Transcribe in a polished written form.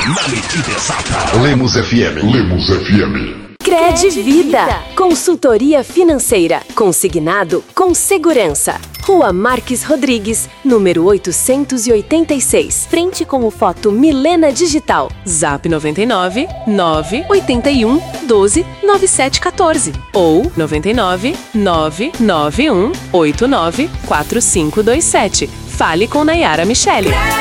Na medida exata. Lemos FM. Lemos FM. Cred Vida, consultoria financeira, consignado com segurança. Rua Marques Rodrigues, número 886, frente com o Foto Milena Digital. Zap 99 981 12 9714 ou 99 991 89 4527. Fale com Nayara Michele.